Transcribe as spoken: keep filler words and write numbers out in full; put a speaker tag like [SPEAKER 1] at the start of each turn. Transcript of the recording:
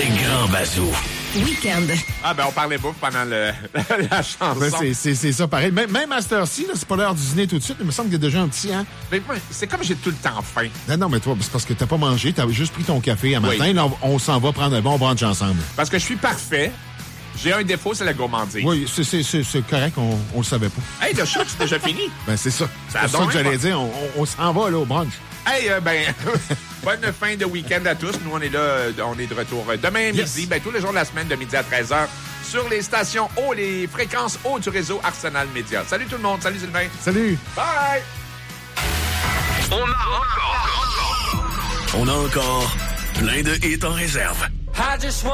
[SPEAKER 1] Grand Bazou.
[SPEAKER 2] Week-end.
[SPEAKER 3] Ah, ben, on parlait bouffe pendant le, la chanson.
[SPEAKER 4] Ben, c'est, c'est, c'est ça, pareil. Même, même à cette heure-ci, là, c'est pas l'heure du dîner tout de suite, mais il me semble qu'il y a déjà un petit, hein?
[SPEAKER 3] Mais moi, c'est comme j'ai tout le temps faim.
[SPEAKER 4] Non, non, mais toi, c'est parce que t'as pas mangé, t'as juste pris ton café à matin.
[SPEAKER 3] Oui.
[SPEAKER 4] Là, on, on s'en va prendre un bon brunch ensemble.
[SPEAKER 3] Parce que je suis parfait. J'ai un défaut, c'est la gourmandise.
[SPEAKER 4] Oui, c'est, c'est, c'est, c'est correct, on, on le savait pas.
[SPEAKER 3] Hey, le show, c'est déjà fini.
[SPEAKER 4] Ben, c'est ça.
[SPEAKER 3] Ça
[SPEAKER 4] C'est ça
[SPEAKER 3] donne
[SPEAKER 4] que j'allais
[SPEAKER 3] pas.
[SPEAKER 4] dire. On, on, on s'en va, là, au brunch.
[SPEAKER 3] Hey, euh, ben, bonne fin de week-end à tous. Nous, on est là, euh, on est de retour demain
[SPEAKER 4] Yes.
[SPEAKER 3] midi, ben, tous les jours de la semaine, de midi à treize heures, sur les stations haut, les fréquences hautes du réseau Arsenal Média. Salut tout le monde. Salut Sylvain.
[SPEAKER 4] Salut!
[SPEAKER 3] Bye!
[SPEAKER 1] On a encore... On a encore plein de hits en réserve.
[SPEAKER 5] I just want